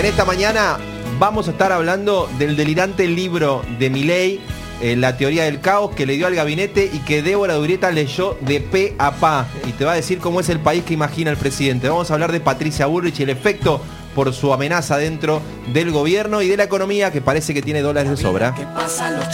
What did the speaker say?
En esta mañana vamos a estar hablando del delirante libro de Milei, La teoría del caos, que le dio al gabinete y que Débora Durieta leyó de pe a pa. Y te va a decir cómo es el país que imagina el presidente. Vamos a hablar de Patricia Bullrich y el efecto por su amenaza dentro del gobierno y de la economía, que parece que tiene dólares de sobra.